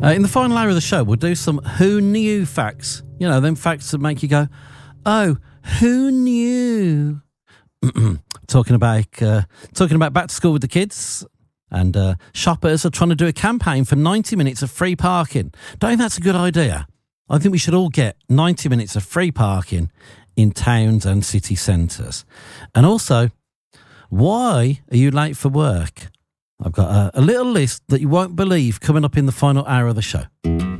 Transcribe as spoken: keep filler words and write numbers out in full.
Uh, in the final hour of the show, we'll do some who knew facts. You know, them facts that make you go, oh, who knew? talking about uh, talking about back to school with the kids. And uh, shoppers are trying to do a campaign for ninety minutes of free parking. Don't you think that's a good idea? I think we should all get ninety minutes of free parking in towns and city centres. And also, why are you late for work? I've got a, a little list that you won't believe coming up in the final hour of the show.